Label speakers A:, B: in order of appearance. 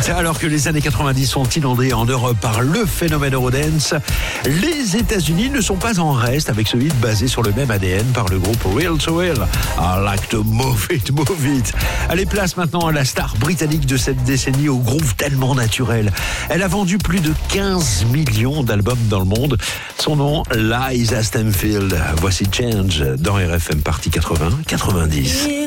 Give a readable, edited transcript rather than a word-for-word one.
A: Eurodance. Alors que les années 90 sont inondées en Europe par le phénomène Eurodance, les États-Unis ne sont pas en reste avec ce hit basé sur le même ADN par le groupe Real to Real. I like to move it, move it. Allez, place maintenant à la star britannique de cette décennie au groove tellement naturel. Elle a vendu plus de 15 millions d'albums dans le monde. Son nom, Liza Stanfield. Voici Change dans RFM Party 80-90.